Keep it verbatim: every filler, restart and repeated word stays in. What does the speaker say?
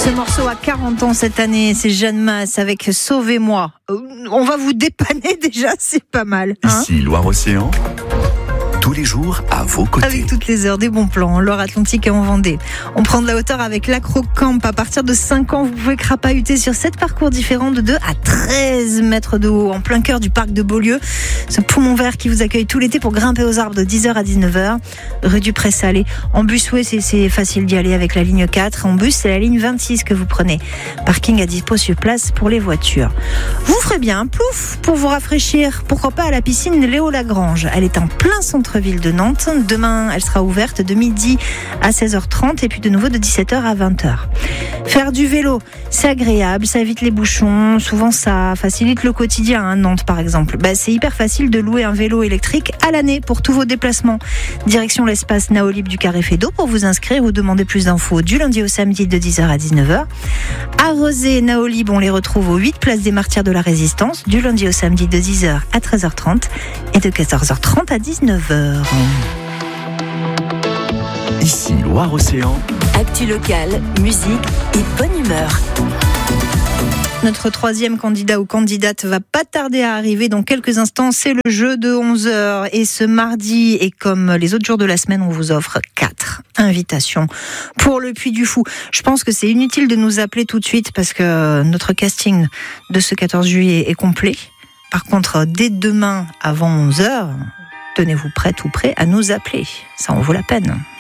Ce morceau a quarante ans cette année, c'est Jeanne Masse avec Sauvez-moi. On va vous dépanner déjà, c'est pas mal. Hein, Ici Loire-Océan, tous les jours à vos côtés. avec toutes les heures, des bons plans, Loire-Atlantique et en Vendée. On prend de la hauteur avec l'Acrocamp. À partir de cinq ans, vous pouvez crapahuter sur sept parcours différents de deux à treize mètres de haut, en plein cœur du parc de Beaulieu. Ce poumon vert qui vous accueille tout l'été pour grimper aux arbres de dix heures à dix-neuf heures, rue du Pré-Salé. En bus, oui, c'est, c'est facile d'y aller avec la ligne quatre. En bus, c'est la ligne vingt-six que vous prenez. Parking à dispo sur place pour les voitures. Vous ferez bien un plouf pour vous rafraîchir. Pourquoi pas à la piscine Léo Lagrange. Elle est en plein centre-ville de Nantes. Demain, elle sera ouverte de midi à seize heures trente et puis de nouveau de dix-sept heures à vingt heures. Faire du vélo, c'est agréable, ça évite les bouchons. Souvent, ça facilite le quotidien. À Nantes, par exemple. Bah, c'est hyper facile de louer un vélo électrique à l'année pour tous vos déplacements. Direction l'espace Naolib du Carré Fédot pour vous inscrire ou demander plus d'infos du lundi au samedi de dix heures à dix-neuf heures. À Rezé, Naolib, on les retrouve aux huit places des Martyrs de la Résistance du lundi au samedi de dix heures à treize heures trente et de quatorze heures trente à dix-neuf heures. Ici Loire-Océan, Actu locale, musique et bonne humeur. Notre troisième candidat ou candidate va pas tarder à arriver dans quelques instants. C'est le jeu de onze heures. Et ce mardi, et comme les autres jours de la semaine, on vous offre quatre invitations pour le Puy du Fou. Je pense que c'est inutile de nous appeler tout de suite parce que notre casting de ce quatorze juillet est complet. Par contre, dès demain avant onze heures, tenez-vous prêts ou prêts à nous appeler. Ça en vaut la peine.